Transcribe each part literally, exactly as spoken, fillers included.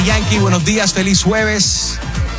Yankee, buenos días, feliz jueves.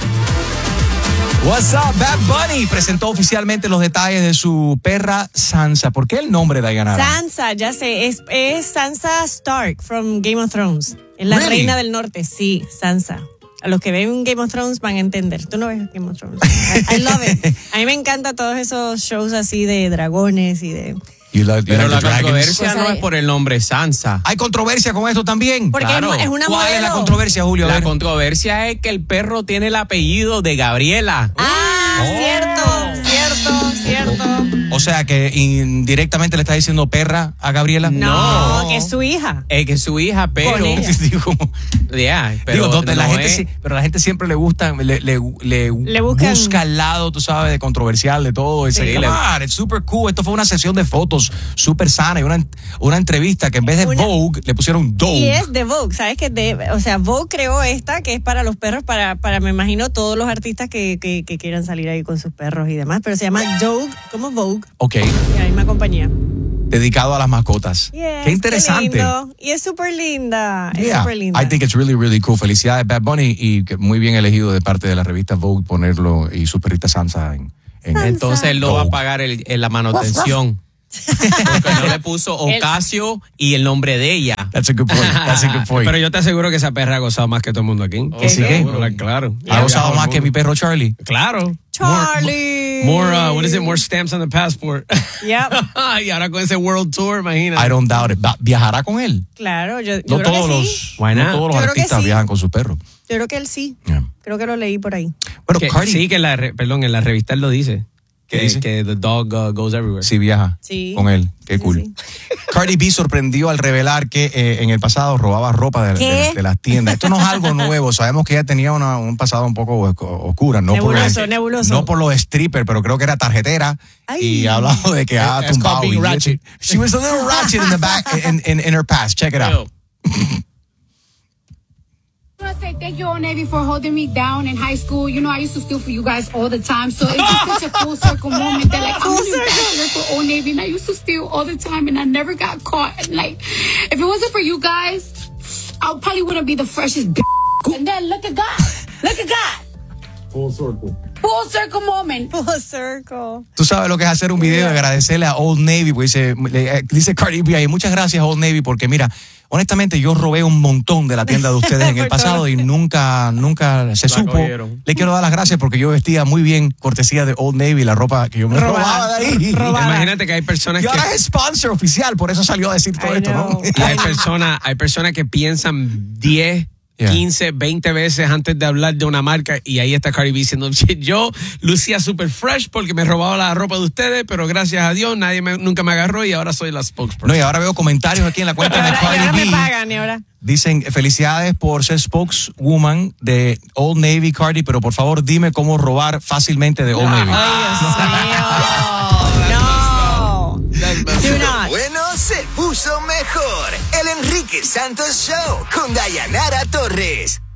What's up, Bad Bunny presentó oficialmente los detalles de su perra Sansa. ¿Por qué el nombre, Dayanara? Sansa, ya sé, es, es Sansa Stark from Game of Thrones. Es la Really? reina del norte, sí, Sansa. A los que ven Game of Thrones van a entender. Tú no ves Game of Thrones. I, I love it. A mí me encantan todos esos shows así de dragones y de... You like, you Pero like la the dragons? controversia Pues no hay- es por el nombre Sansa. ¿Hay controversia con esto también? Porque Claro. es, es una ¿Cuál modelo. es la controversia, Julio? A La ver. controversia es que el perro tiene el apellido de Gabriela. Ah, Oh. cierto, cierto, cierto. O sea, que indirectamente le está diciendo perra a Gabriela. No, No. que es su hija. Es que es su hija, pero... Con ella. Digo, como- Yeah, pero digo, donde la no gente es- sí- pero la gente siempre le gusta, le, le, le, Le buscan- busca el lado, tú sabes, de controversial de todo. Y Sí. dice, come on, it's super cool. Esto fue una sesión de fotos súper sana y una, una entrevista que en vez de Una- Vogue le pusieron Dog. Y es de Vogue, ¿sabes? Que de, o sea, Vogue creó esta que es para los perros, para, para me imagino, todos los artistas que, que, que quieran salir ahí con sus perros y demás. Pero se llama Dog, como Vogue, Ok, la misma compañía. dedicado a las mascotas. Yes, Qué interesante. lindo. Y es súper linda. Es Yeah, súper linda. I think it's really, really cool. Felicidades, Bad Bunny, y que muy bien elegido de parte de la revista Vogue ponerlo y su perrita Sansa en... en Entonces él no Dog. va a pagar el, el- la manutención. Porque no le puso Ocasio y el nombre de ella. That's a good point. That's a good point. Pero yo te aseguro que esa perra ha gozado más que todo el mundo aquí. ¿Que sí que? Claro. ¿Ha gozado más que mi perro Charlie? Claro. Charlie. More, more, uh, what is it? More stamps on the passport. Yep. Y ahora con ese world tour, imagínate. I don't doubt it. Va- ¿Viajará con él? Claro, yo, yo No creo todos que los, sí. Why no not? todos los Yo creo que artistas sí. viajan con su perro. Yo creo que él sí. Yeah. Creo que lo leí por ahí. Pero Que- Cardi sí, que en la, re- perdón, en la revista él lo dice. ¿Qué que, dice? Que the dog uh, goes everywhere. sí viaja Sí. con él. Qué Sí, cool. sí. Cardi B sorprendió al revelar que eh, en el pasado robaba ropa de, ¿Qué? de- de las tiendas. Esto no es algo nuevo. Sabemos que ella tenía una- un pasado un poco oscu- oscura. No Nebuloso, por, nebuloso. No por los strippers, pero creo que era tarjetera. Ay. Y ha hablado de que ha It's tumbado. called being billetes. ratchet. She was a little ratchet in the back, in, in, in her past. Check it out. I want to say thank you, Old Navy, for holding me down in high school. You know, I used to steal for you guys all the time, so it's just such a full circle moment that, like, I'm really back to work for Old Navy, and I used to steal all the time, and I never got caught. And, like, if it wasn't for you guys, I probably wouldn't be the freshest b****. And then look at God. Look at God. Full circle. Full circle moment. Full circle. Tú sabes lo que es hacer un video y agradecerle a Old Navy, pues dice, le- dice Cardi B ahí, muchas gracias Old Navy, porque mira, honestamente yo robé un montón de la tienda de ustedes en el Por pasado todo. y nunca, nunca se La supo. cogieron. Le quiero dar las gracias porque yo vestía muy bien, cortesía de Old Navy, la ropa que yo me Robada. robaba de ahí. Robada. Imagínate que hay personas Y ahora que... es sponsor oficial, por eso salió a decir todo I esto, ¿no? know. Y hay personas, hay personas que piensan diez, Yeah. quince, veinte veces antes de hablar de una marca y ahí está Cardi B diciendo, "Che, yo lucía super fresh porque me robaba la ropa de ustedes, pero gracias a Dios nadie me- nunca me agarró y ahora soy la spokesperson." No, y ahora veo comentarios aquí en la Y cuenta de ahora, y ahora Cardi me B. pagan, y ahora. Dicen, felicidades por ser spokeswoman de Old Navy, Cardi, pero por favor dime cómo robar fácilmente de Old Navy. Ay, Dios mío. No. Do not. Bueno, se puso mejor. El Enrique Santos Show con Dayanara Torres.